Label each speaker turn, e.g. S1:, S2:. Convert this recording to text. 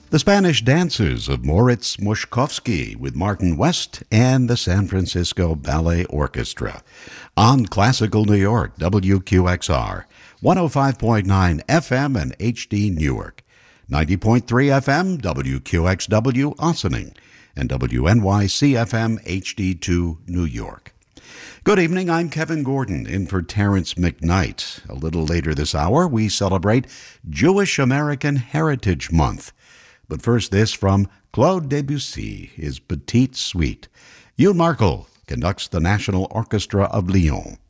S1: The Spanish Dances of Moritz Moszkowski with Martin West and the San Francisco Ballet Orchestra on Classical New York, WQXR, 105.9 FM and HD Newark, 90.3 FM, WQXW Ossining, and WNYC FM HD2 New York. Good evening, I'm Kevin Gordon, in for Terrence McKnight. A little later this hour, we celebrate Jewish American Heritage Month. But first, this from Claude Debussy, his Petite Suite. Yul Markel conducts the National Orchestra of Lyon.